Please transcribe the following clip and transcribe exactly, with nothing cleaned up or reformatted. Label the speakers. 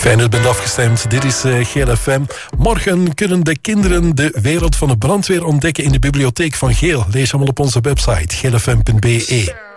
Speaker 1: Fijn dat je bent afgestemd. Dit is uh, Geel F M. Morgen kunnen de kinderen de wereld van de brandweer ontdekken in de bibliotheek van Geel. Lees allemaal op onze website geel f m punt b e.